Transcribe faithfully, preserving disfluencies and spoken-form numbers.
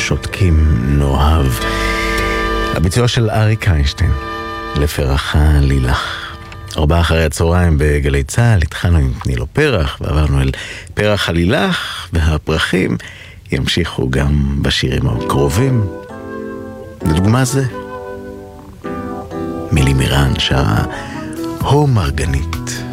שותקים נאהב. הביצוע של אריק איינשטיין, לפרח הלילך. ארבעה אחרי הצהריים בגלי צהל, התחלנו עם פנילו פרח, ועברנו אל פרח הלילך, והפרחים ימשיכו גם בשירים הקרובים. לדוגמה זה, מילי מירן שרה הו מרגנית.